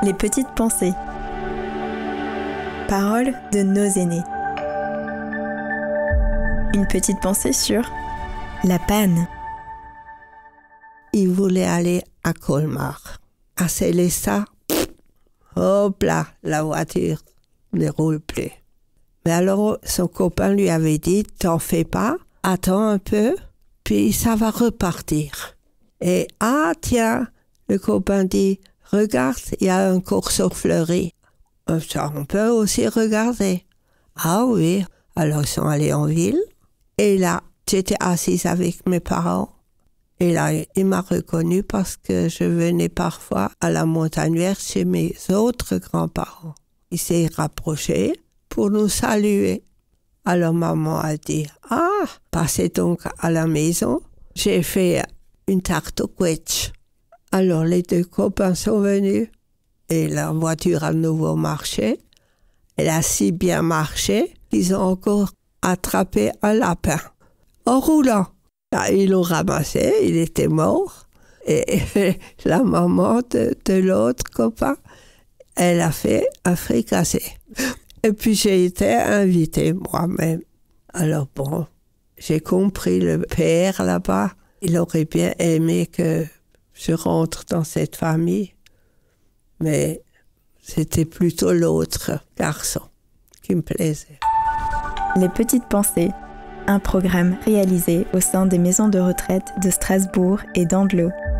Les petites pensées. Paroles de nos aînés. Une petite pensée sur la panne. Il voulait aller à Colmar. À Célestat, hop là, la voiture ne roule plus. Mais alors, son copain lui avait dit, t'en fais pas, attends un peu, puis ça va repartir. Et tiens, le copain dit, regarde, il y a un corso fleuri. Ça, on peut aussi regarder. Ah oui, alors ils sont allés en ville. Et là, j'étais assise avec mes parents. Et là, il m'a reconnue parce que je venais parfois à la Montagne Verte chez mes autres grands-parents. Il s'est rapproché pour nous saluer. Alors maman a dit, passez donc à la maison. J'ai fait une tarte au quetch. Alors les deux copains sont venus et la voiture a de nouveau marché. Elle a si bien marché qu'ils ont encore attrapé un lapin en roulant. Ils l'ont ramassé, il était mort. Et la maman de l'autre copain, elle a fait un fricassé. Et puis j'ai été invitée moi-même. Alors bon, j'ai compris le père là-bas. Il aurait bien aimé que je rentre dans cette famille. Mais c'était plutôt l'autre garçon qui me plaisait. Les petites pensées. Un programme réalisé au sein des maisons de retraite de Strasbourg et d'Andelot.